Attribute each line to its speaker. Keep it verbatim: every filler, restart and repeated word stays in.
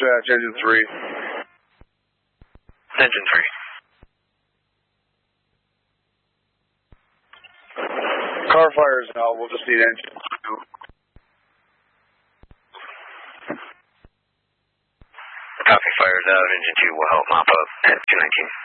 Speaker 1: Dispatch, engine three.
Speaker 2: Engine three.
Speaker 1: Car fires out. We'll just need engine two.
Speaker 2: Copy, fires out. Engine two will help mop up at two nineteen.